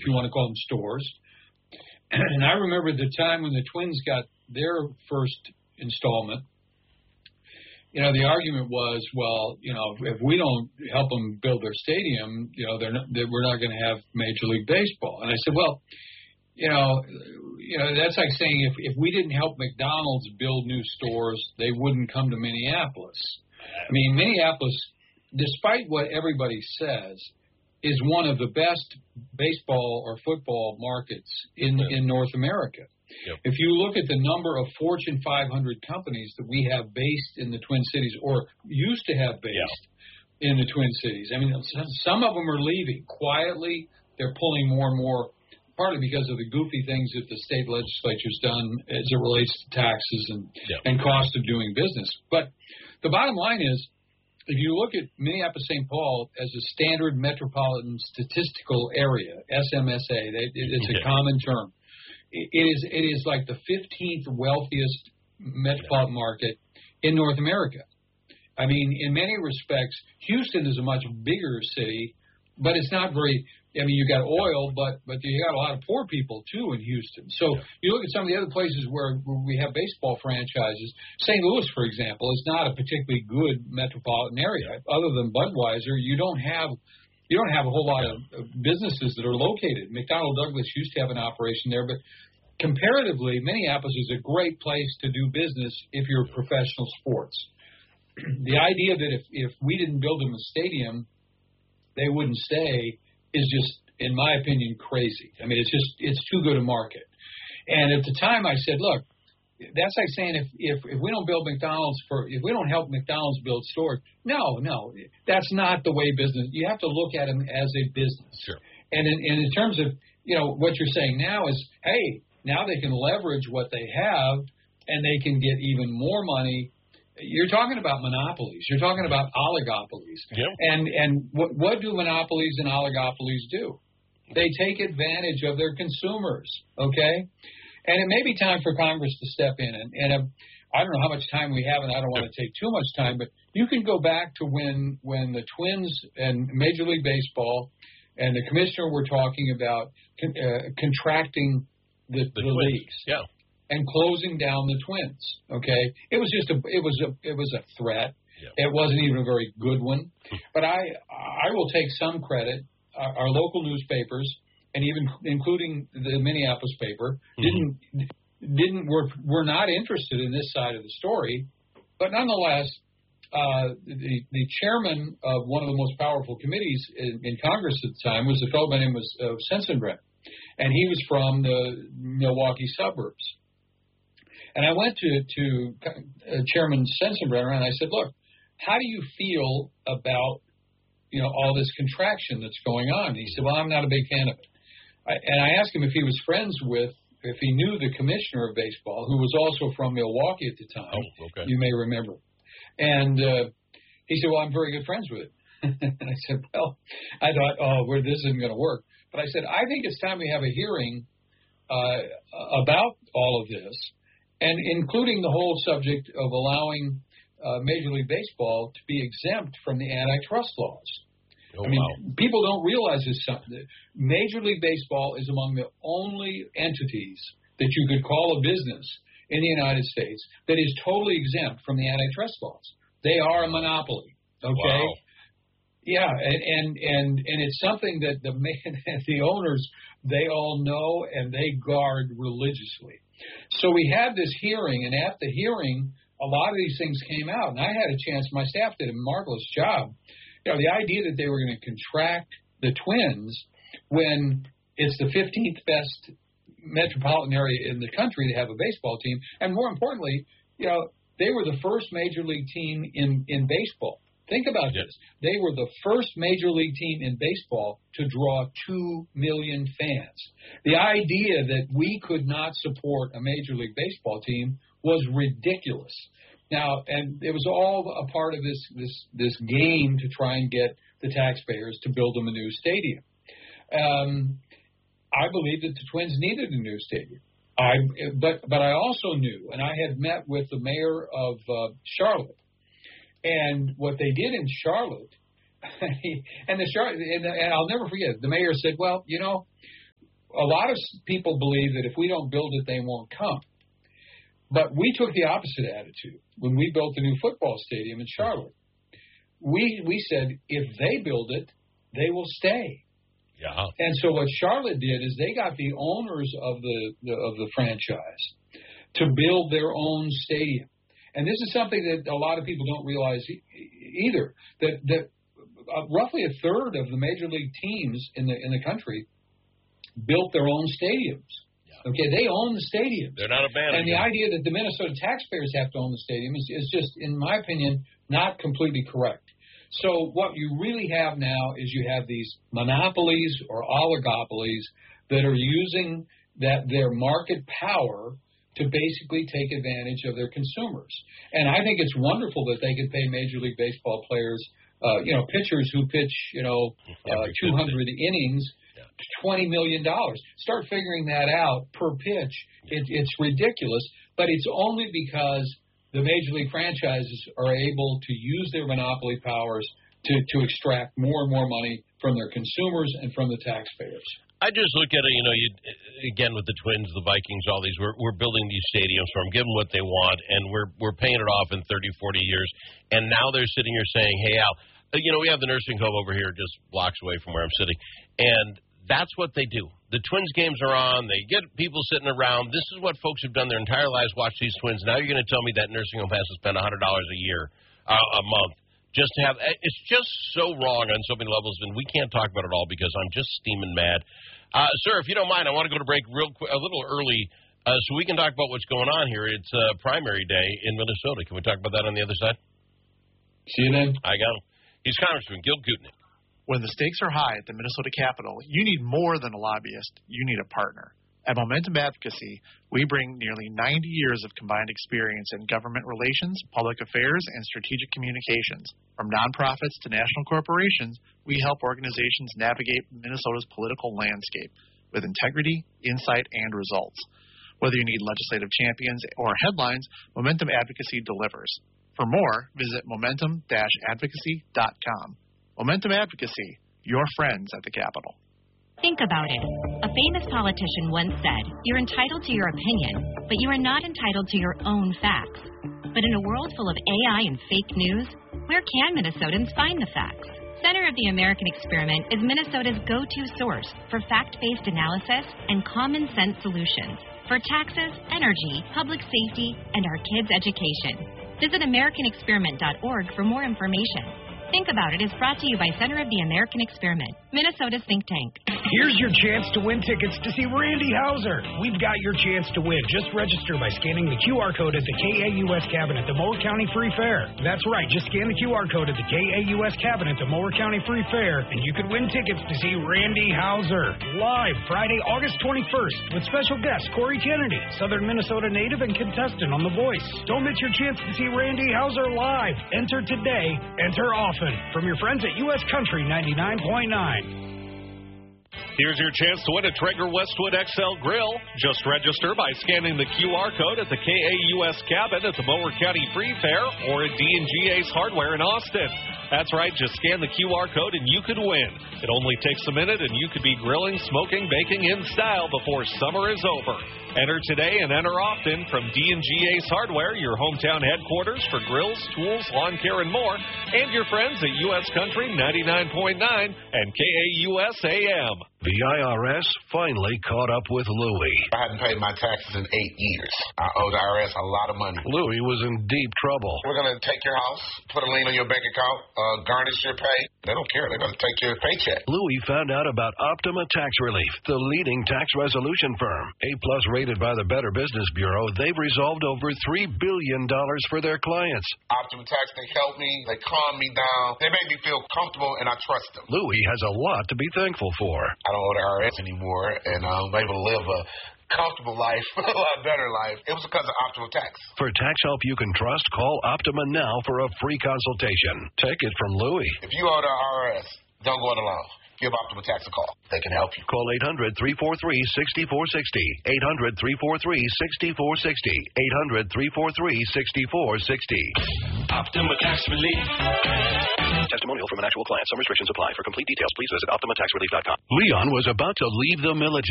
you want to call them stores. And I remember the time when the Twins got their first installment. The argument was, well, if we don't help them build their stadium, we're not going to have Major League Baseball. And I said, well, that's like saying if we didn't help McDonald's build new stores, they wouldn't come to Minneapolis. I mean, Minneapolis, despite what everybody says, is one of the best baseball or football markets in North America. Yep. If you look at the number of Fortune 500 companies that we have based in the Twin Cities or used to have based in the Twin Cities, I mean, some of them are leaving quietly. They're pulling more and more, partly because of the goofy things that the state legislature's done as it relates to taxes and cost of doing business. But the bottom line is, if you look at Minneapolis-St. Paul as a standard metropolitan statistical area, SMSA, it's a common term. It is like the 15th wealthiest metropolitan market in North America. I mean, in many respects, Houston is a much bigger city, but it's not very. I mean, you got oil, but you got a lot of poor people too in Houston. So you look at some of the other places where we have baseball franchises. St. Louis, for example, is not a particularly good metropolitan area. Other than Budweiser, you don't have a whole lot of businesses that are located. McDonnell Douglas used to have an operation there, but comparatively, Minneapolis is a great place to do business if you're professional sports. The idea that if we didn't build them a stadium, they wouldn't stay is just, in my opinion, crazy. I mean, it's too good a market. And at the time, I said, look, that's like saying if we don't build McDonald's if we don't help McDonald's build stores, no, that's not the way business. You have to look at them as a business. Sure. And in terms of what you're saying now is, hey, now they can leverage what they have and they can get even more money. You're talking about monopolies. You're talking about oligopolies. Yep. And what do monopolies and oligopolies do? They take advantage of their consumers, okay? And it may be time for Congress to step in. And I don't know how much time we have, and I don't want to take too much time, but you can go back to when the Twins and Major League Baseball and the commissioner were talking about contracting the leagues. Yeah. And closing down the Twins. Okay, it was just a threat. Yeah. It wasn't even a very good one. But I will take some credit. Our local newspapers, and even including the Minneapolis paper, were not interested in this side of the story. But nonetheless, the chairman of one of the most powerful committees in Congress at the time was a fellow by the name of Sensenbrenner, and he was from the Milwaukee suburbs. And I went to Chairman Sensenbrenner and I said, look, how do you feel about, all this contraction that's going on? And he said, well, I'm not a big fan of it. And I asked him if he was friends if he knew the commissioner of baseball, who was also from Milwaukee at the time. Oh, okay. You may remember. And he said, well, I'm very good friends with it. And I said, well, I thought, this isn't going to work. But I said, I think it's time we have a hearing about all of this, and including the whole subject of allowing Major League Baseball to be exempt from the antitrust laws. Oh, I mean, wow. people don't realize this. Major League Baseball is among the only entities that you could call a business in the United States that is totally exempt from the antitrust laws. They are a monopoly, okay? Wow. Yeah, and it's something that the owners, they all know and they guard religiously. So we had this hearing, and at the hearing, a lot of these things came out, and I had a chance. My staff did a marvelous job. The idea that they were going to contract the Twins when it's the 15th best metropolitan area in the country to have a baseball team, and more importantly, they were the first major league team in baseball. Think about this. They were the first major league team in baseball to draw 2 million fans. The idea that we could not support a major league baseball team was ridiculous. Now, and it was all a part of this game to try and get the taxpayers to build them a new stadium. I believe that the Twins needed a new stadium. But I also knew, and I had met with the mayor of Charlotte. And what they did in Charlotte, and I'll never forget, the mayor said, well, a lot of people believe that if we don't build it, they won't come. But we took the opposite attitude when we built the new football stadium in Charlotte. We said, if they build it, they will stay. Yeah. And so what Charlotte did is they got the owners of the franchise to build their own stadium. And this is something that a lot of people don't realize either, that roughly a third of the major league teams in the country built their own stadiums. Yeah. Okay, they own the stadiums. They're not abandoned. And the idea that the Minnesota taxpayers have to own the stadium is just, in my opinion, not completely correct. So what you really have now is you have these monopolies or oligopolies that are using their market power to basically take advantage of their consumers. And I think it's wonderful that they could pay Major League Baseball players, pitchers who pitch, 200 innings, $20 million. Start figuring that out per pitch. It's ridiculous, but it's only because the Major League franchises are able to use their monopoly powers to extract more and more money from their consumers and from the taxpayers. I just look at it, again with the Twins, the Vikings, all these, we're building these stadiums for them, give them what they want, and we're paying it off in 30, 40 years. And now they're sitting here saying, hey, Al, we have the nursing home over here just blocks away from where I'm sitting. And that's what they do. The Twins games are on. They get people sitting around. This is what folks have done their entire lives, watch these Twins. Now you're going to tell me that nursing home has to spend $100 a year, a month, just to have – it's just so wrong on so many levels, and we can't talk about it all because I'm just steaming mad. Sir, if you don't mind, I want to go to break real quick, a little early so we can talk about what's going on here. It's primary day in Minnesota. Can we talk about that on the other side? See you then. I got him. He's Congressman Gil Gutnick. When the stakes are high at the Minnesota Capitol, you need more than a lobbyist. You need a partner. At Momentum Advocacy, we bring nearly 90 years of combined experience in government relations, public affairs, and strategic communications. From nonprofits to national corporations, we help organizations navigate Minnesota's political landscape with integrity, insight, and results. Whether you need legislative champions or headlines, Momentum Advocacy delivers. For more, visit momentum-advocacy.com. Momentum Advocacy, your friends at the Capitol. Think about it. A famous politician once said, you're entitled to your opinion, but you are not entitled to your own facts. But in a world full of AI and fake news, where can Minnesotans find the facts? Center of the American Experiment is Minnesota's go-to source for fact-based analysis and common sense solutions for taxes, energy, public safety, and our kids' education. Visit AmericanExperiment.org for more information. Think About It is brought to you by Center of the American Experiment, Minnesota's think tank. Here's your chance to win tickets to see Randy Houser. We've got your chance to win. Just register by scanning the QR code at the KAUS cabin at the Mower County Free Fair. That's right. Just scan the QR code at the KAUS cabin at the Mower County Free Fair, and you could win tickets to see Randy Houser live Friday, August 21st with special guest Corey Kennedy, Southern Minnesota native and contestant on The Voice. Don't miss your chance to see Randy Houser live. Enter today. Enter often. From your friends at U.S. Country 99.9. Here's your chance to win a Traeger Westwood XL grill. Just register by scanning the QR code at the KAUS cabin at the Mower County Free Fair or at D&G Ace Hardware in Austin. That's right, just scan the QR code and you could win. It only takes a minute and you could be grilling, smoking, baking in style before summer is over. Enter today and enter often from D&G Ace Hardware, your hometown headquarters for grills, tools, lawn care, and more, and your friends at U.S. Country 99.9 and KAUS AM. The IRS finally caught up with Louie. I hadn't paid my taxes in 8 years. I owe the IRS a lot of money. Louie was in deep trouble. We're going to take your house, put a lien on your bank account, garnish your pay. They don't care. They're going to take your paycheck. Louie found out about Optima Tax Relief, the leading tax resolution firm. A-plus rated by the Better Business Bureau, they've resolved over $3 billion for their clients. Optima Tax, they help me. They calm me down. They make me feel comfortable, and I trust them. Louie has a lot to be thankful for. I don't owe the IRS anymore, and I'm able to live a comfortable life, a lot better life. It was because of Optima Tax. For tax help you can trust, call Optima now for a free consultation. Take it from Louie. If you owe the IRS, don't go it alone. Give Optima Tax a call. They can help you. Call 800-343-6460. 800-343-6460. 800-343-6460. Optima Tax Relief. Testimonial from an actual client. Some restrictions apply. For complete details, please visit OptimaTaxRelief.com. Leon was about to leave the military.